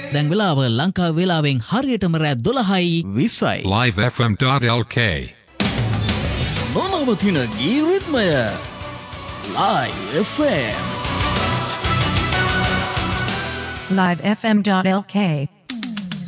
දැන් වෙලාව ලංකා වේලාවෙන් හරියටම රෑ 12:20යි. livefm.lk නොනවතින ගී රිද්මය Live FM. livefm.lk